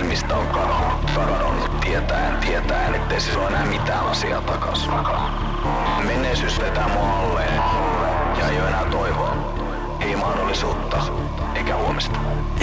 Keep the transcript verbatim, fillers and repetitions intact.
mistä on kadonnut, kadonnut tietäen, tietäen, ettei siis ole enää mitään asiaa takas. Menneisyys vetää mua alleen ja ei ole enää toivoa. Ei mahdollisuutta eikä huomista.